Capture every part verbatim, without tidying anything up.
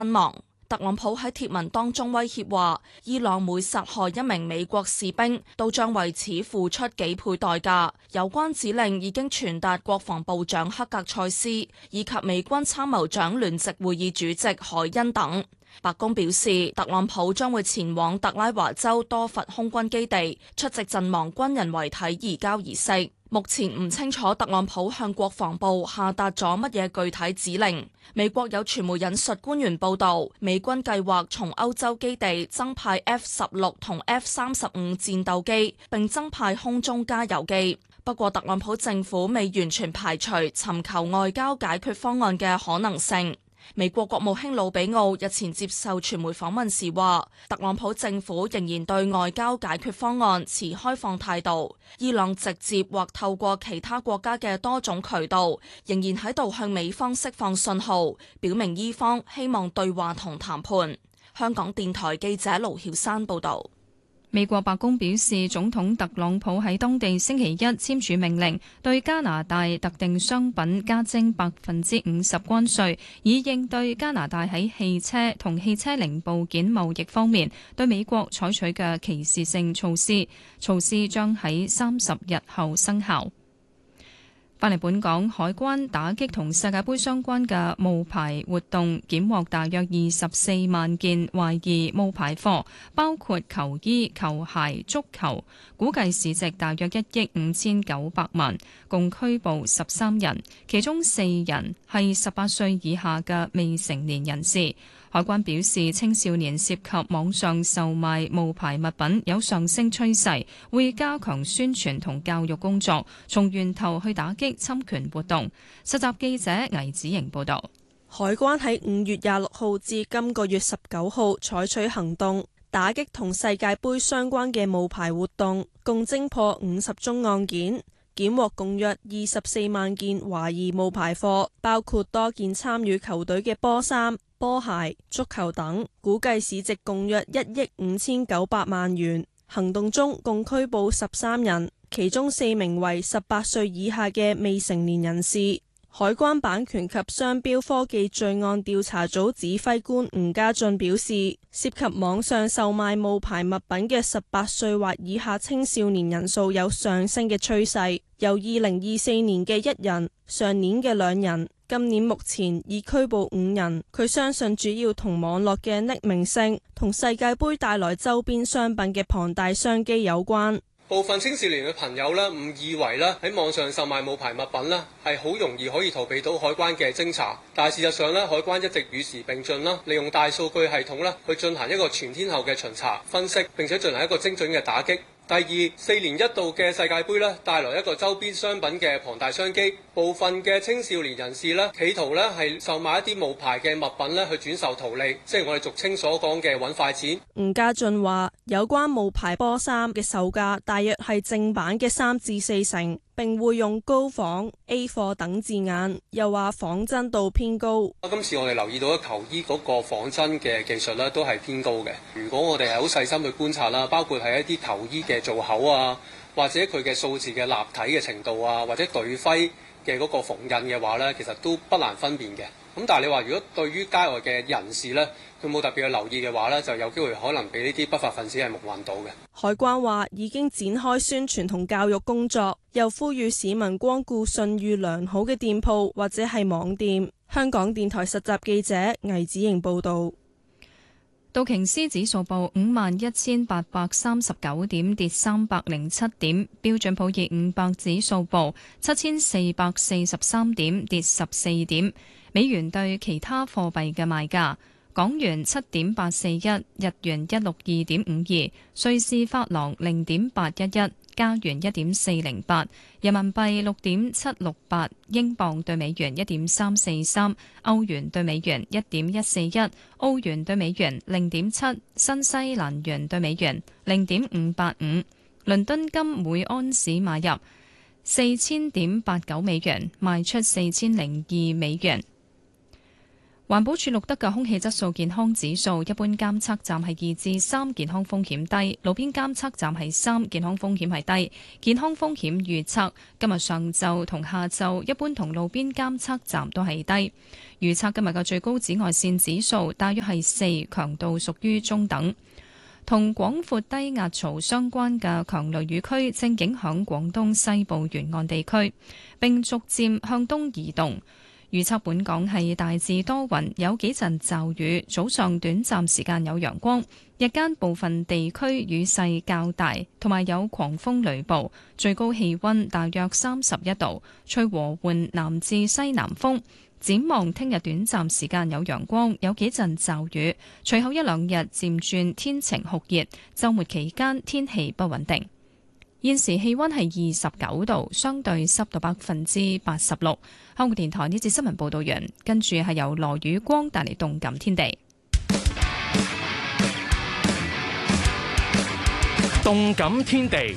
身亡。特朗普喺貼文當中威脅話，伊朗每殺害一名美國士兵，都將為此付出幾倍代價。有關指令已經傳達國防部長克格塞斯以及美軍參謀長聯席會議主席海恩等。白宮表示，特朗普將會前往特拉華州多佛空軍基地出席陣亡軍人遺體移交儀式。目前唔清楚特朗普向國防部下達咗乜嘢具體指令。美國有傳媒引述官員報道，美軍計劃從歐洲基地增派 F 十六同 F 三十五戰鬥機，並增派空中加油機。不過，特朗普政府未完全排除尋求外交解決方案嘅可能性。美國國務卿魯比奧日前接受傳媒訪問時話，特朗普政府仍然對外交解決方案持開放態度。伊朗直接或透過其他國家嘅多種渠道，仍然喺度向美方釋放信號，表明伊方希望對話同談判。香港電台記者盧曉山報道。 美國白宮表示，總統特朗普喺當地星期一簽署命令，對加拿大特定商品加徵百分之五十關稅，以應對加拿大喺汽車同汽車零部件貿易方面對美國採取嘅歧視性措施。措施將喺三十日後生效。返嚟本港，海關打擊同世界盃相關嘅冒牌活動，檢獲大約二十四萬件懷疑冒牌貨，包括球衣、球鞋、足球，估計市值大約一億五千九百萬，共拘捕十三人，其中四人係十八歲以下嘅未成年人士。海關表示，青少年涉及網上售賣冒牌物品有上升趨勢，會加強宣傳同教育工作，從源頭去打擊侵權活動。實習記者倪子瑩報導。 海關喺五月廿六號至今個月十九號採取行動，打擊同世界盃相關嘅冒牌活動，共偵破五十宗案件，檢獲共約二十四萬件懷疑冒牌貨，包括多件參與球隊嘅波衫、波鞋、足球等，估計市值共約一億五千九百萬元。行動中共拘捕十三人，其中四名為十八歲以下嘅未成年人士。海關版權及商標科技罪案調查組指揮官吳家俊表示，涉及網上售賣冒牌物品嘅十八歲或以下青少年人數有上升嘅趨勢，由二零二四年嘅一人，上年嘅兩人，今年目前已拘捕五人。佢相信主要同網絡嘅匿名性同世界盃帶來周邊商品嘅龐大商機有關。 部分青少年嘅朋友呢，誤以為呢喺網上售賣冒牌物品呢係好容易可以逃避到海關嘅偵查，但係事實上呢，海關一直與時並進啦，利用大數據系統呢去進行一個全天候嘅巡查、分析，並且進行一個精準嘅打擊。第二，四年一度嘅世界盃呢帶來一個周邊商品嘅龐大商機，部分嘅青少年人士呢企圖呢係售賣一啲冒牌嘅物品呢去轉售圖利，即係我哋俗稱所講嘅揾快錢。 吳家俊話：有關冒牌波衫嘅售價大約係正版嘅三至四成，並會用高仿、A 貨等字眼，又話仿真度偏高。 今次我哋留意到球衣嗰個仿真嘅技術呢都係偏高嘅。如果我哋係好細心去觀察啦，包括係一啲球衣嘅做口啊，或者佢嘅數字嘅立體嘅程度啊，或者隊徽嘅嗰個縫印嘅話呢，其實都不難分辨嘅。咁但係你話如果對於街外嘅人士呢，佢冇特別嘅留意嘅話呢，就有機會可能俾呢啲不法分子係目混到嘅。 海關話已經展開宣傳同教育工作，又呼籲市民光顧信譽良好嘅店鋪或者係網店。香港電台實習記者倪子瑩報導。 道瓊斯指數報五萬一千八百三十九點，跌三百零七點。標準普爾五百指數報七千四百四十三點，跌十四點。美元對其他貨幣嘅賣價：港元七點八四一，日元一六二點五二，瑞士法郎零點八一一，加元一點四零八，人民幣六點七六八，英鎊對美元一點三四三，歐元對美元一點一四一，澳元對美元零點七，新西蘭元對美元零點五八五。倫敦金每安士買入四千點八九美元，賣出四千零二美元。 環保署錄得嘅空氣質素健康指數，一般監測站係二至三，健康風險低；路邊監測站係三，健康風險係低。健康風險預測今日上晝同下晝，一般同路邊監測站都係低。預測今日嘅最高紫外線指數大約係四，強度屬於中等。同廣闊低壓槽相關嘅強雷雨區正影響廣東西部沿岸地區，並逐漸向東移動。預測本港係大致多雲，有幾陣驟雨，早上短暫時間有陽光，日間部分地區雨勢較大，同埋有狂風雷暴，最高氣溫大約三十一度，吹和緩南至西南風。展望聽日短暫時間有陽光，有幾陣驟雨，隨後一兩日漸轉天晴酷熱，週末期間天氣不穩定。現時氣溫係二十九度，相對濕度百分之八十六。香港電台呢節新聞報道完，跟住係由羅宇光帶嚟動感天地。 動感天地。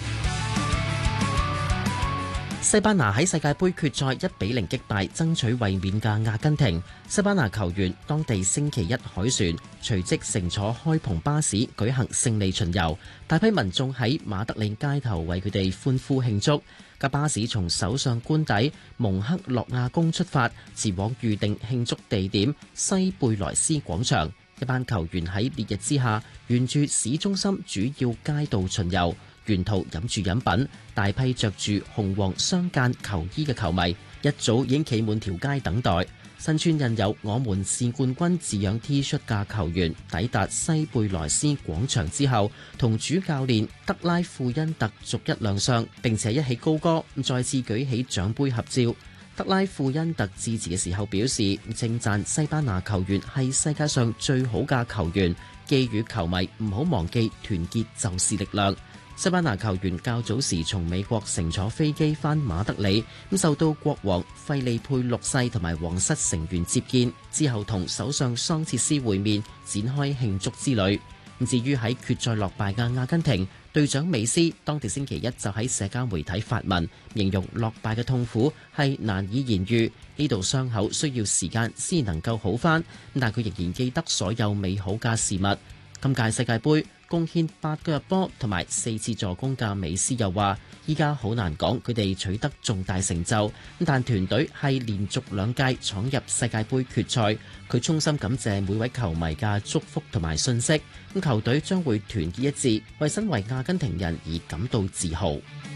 西班牙喺世界盃決賽一比零擊敗爭取衛冕嘅阿根廷。西班牙球員當地星期一凱旋，隨即乘坐開篷巴士舉行勝利巡遊，大批民眾喺馬德里街頭為佢哋歡呼慶祝。架巴士從首相官邸蒙克洛亞宮出發，前往預定慶祝地點西貝萊斯廣場。一班球員喺烈日之下，沿住市中心主要街道巡遊。沿途飲住飲品，大批着住紅黃相間球衣嘅球迷一早已經企滿條街等待。身穿印有我們是冠軍字樣 T 恤嘅球員抵達西貝萊斯廣場之後，同主教練德拉富恩特逐一亮相，並且一起高歌，再次舉起獎杯合照。德拉富恩特致辭嘅時候表示，稱讚西班牙球員係世界上最好嘅球員，寄語球迷唔好忘記團結就是力量。西班牙球員較早時從美國乘坐飛機返馬德里，咁受到國王費利佩六世同埋皇室成員接見，之後同首相桑切斯會面，展開慶祝之旅。至於喺決賽落敗嘅阿根廷隊長美斯，當地星期一就喺社交媒體發文，形容落敗嘅痛苦係難以言喻，呢度傷口需要時間先能夠好返，但佢仍然記得所有美好嘅事物。今屆世界盃貢獻八個入波同埋四次助攻嘅美斯又話，依家好難講佢哋取得重大成就，但團隊係連續兩屆闖入世界盃決賽。佢衷心感謝每位球迷嘅祝福同埋信息，咁球隊將會團結一致，為身為阿根廷人而感到自豪。